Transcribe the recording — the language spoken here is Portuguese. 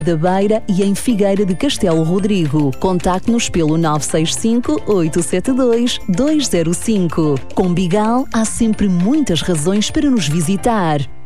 da Beira e em Figueira de Castelo Rodrigo. Contacte-nos pelo 965-872-205. Com Bigal há sempre muitas razões para nos visitar.